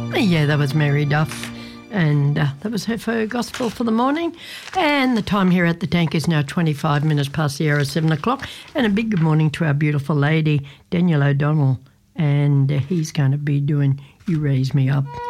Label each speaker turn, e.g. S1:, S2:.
S1: Yeah, that was Mary Duff, and that was her gospel for the morning. And the time here at the tank is now 25 minutes past the hour of 7 o'clock. And a big good morning to our beautiful lady, Daniel O'Donnell, and he's going to be doing You Raise Me Up.